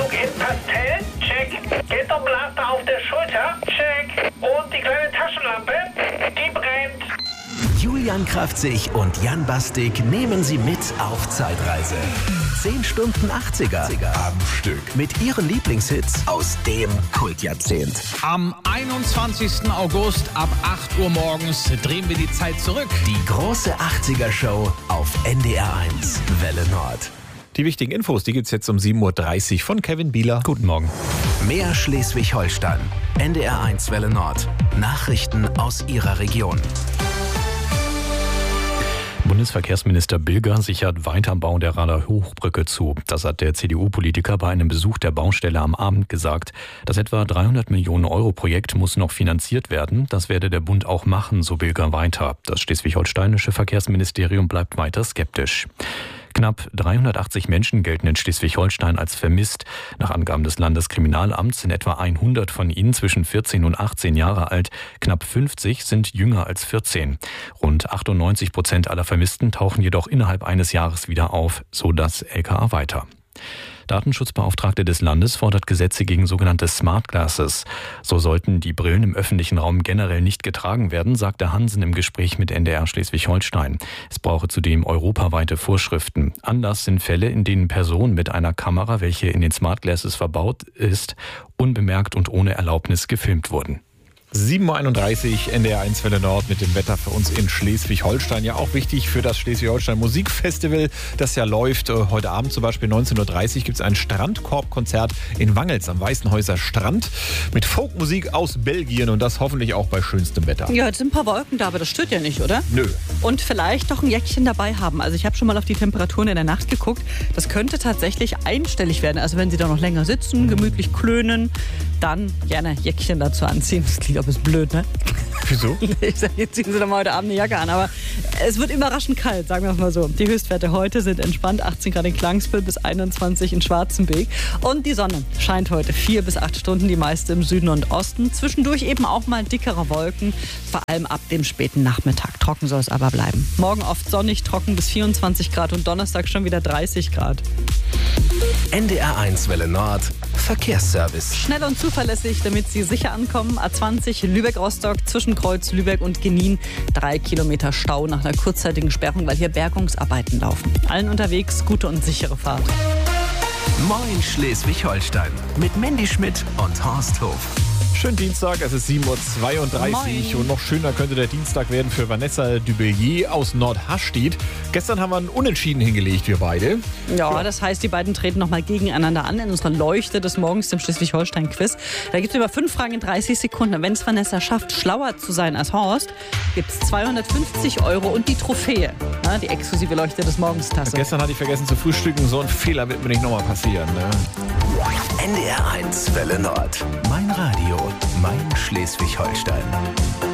Anzug in Pastell? Check. Ghetto-Blaster auf der Schulter? Check. Und die kleine Taschenlampe? Die brennt. Julian Kraftzig und Jan Bastik nehmen Sie mit auf Zeitreise. 10 Stunden 80er am Stück mit ihren Lieblingshits aus dem Kultjahrzehnt. Am 21. August ab 8 Uhr morgens drehen wir die Zeit zurück. Die große 80er-Show auf NDR1 Welle Nord. Die wichtigen Infos, die gibt's jetzt um 7.30 Uhr von Kevin Bieler. Guten Morgen. Mehr Schleswig-Holstein. NDR1 Welle Nord. Nachrichten aus Ihrer Region. Bundesverkehrsminister Bilger sichert weiter Bau der Rader Hochbrücke zu. Das hat der CDU-Politiker bei einem Besuch der Baustelle am Abend gesagt. Das etwa 300 Millionen Euro Projekt muss noch finanziert werden. Das werde der Bund auch machen, so Bilger weiter. Das schleswig-holsteinische Verkehrsministerium bleibt weiter skeptisch. Knapp 380 Menschen gelten in Schleswig-Holstein als vermisst. Nach Angaben des Landeskriminalamts sind etwa 100 von ihnen zwischen 14 und 18 Jahre alt. Knapp 50 sind jünger als 14. Rund 98% aller Vermissten tauchen jedoch innerhalb eines Jahres wieder auf, so das LKA weiter. Datenschutzbeauftragte des Landes fordert Gesetze gegen sogenannte Smart Glasses. So sollten die Brillen im öffentlichen Raum generell nicht getragen werden, sagte Hansen im Gespräch mit NDR Schleswig-Holstein. Es brauche zudem europaweite Vorschriften. Anlass sind Fälle, in denen Personen mit einer Kamera, welche in den Smart Glasses verbaut ist, unbemerkt und ohne Erlaubnis gefilmt wurden. 7.31 Uhr, NDR1 Welle Nord mit dem Wetter für uns in Schleswig-Holstein. Ja, auch wichtig für das Schleswig-Holstein Musikfestival, das ja läuft. Heute Abend zum Beispiel 19.30 Uhr gibt es ein Strandkorbkonzert in Wangels am Weißenhäuser Strand mit Folkmusik aus Belgien und das hoffentlich auch bei schönstem Wetter. Ja, jetzt sind ein paar Wolken da, aber das stört ja nicht, oder? Nö. Und vielleicht doch ein Jäckchen dabei haben. Also ich habe schon mal auf die Temperaturen in der Nacht geguckt. Das könnte tatsächlich einstellig werden. Also wenn Sie da noch länger sitzen, gemütlich klönen, dann gerne Jäckchen dazu anziehen. Das klingt auch ein bisschen blöd, ne? Wieso? Ich sage, jetzt ziehen Sie doch mal heute Abend eine Jacke an. Aber es wird überraschend kalt, sagen wir es mal so. Die Höchstwerte heute sind entspannt. 18 Grad in Klangsbühl bis 21 in Schwarzenbeek. Und die Sonne scheint heute 4 bis 8 Stunden, die meiste im Süden und Osten. Zwischendurch eben auch mal dickere Wolken, vor allem ab dem späten Nachmittag. Trocken soll es aber bleiben. Morgen oft sonnig, trocken bis 24 Grad und Donnerstag schon wieder 30 Grad. NDR1 Welle Nord. Verkehrsservice. Schnell und zuverlässig, damit Sie sicher ankommen. A20 Lübeck-Rostock zwischen Kreuz Lübeck und Genin. 3 Kilometer Stau nach einer kurzzeitigen Sperrung, weil hier Bergungsarbeiten laufen. Allen unterwegs gute und sichere Fahrt. Moin Schleswig-Holstein mit Mandy Schmidt und Horst Hof. Schönen Dienstag, es ist 7.32 Uhr und noch schöner könnte der Dienstag werden für Vanessa Dubellier aus Nordhastedt. Gestern haben wir einen Unentschieden hingelegt, wir beide. Ja, das heißt, die beiden treten nochmal gegeneinander an in unserer Leuchte des Morgens, dem Schleswig-Holstein-Quiz. Da gibt es über 5 Fragen in 30 Sekunden. Wenn es Vanessa schafft, schlauer zu sein als Horst, gibt es 250 € und die Trophäe, ja, die exklusive Leuchte des Morgens-Tasse. Gestern hatte ich vergessen zu frühstücken, so ein Fehler wird mir nicht nochmal passieren. Ne? NDR1 Welle Nord. Mein Radio, mein Schleswig-Holstein.